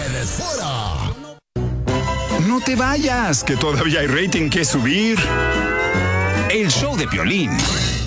Telesfera. No te vayas, que todavía hay rating que subir. El show de Piolín.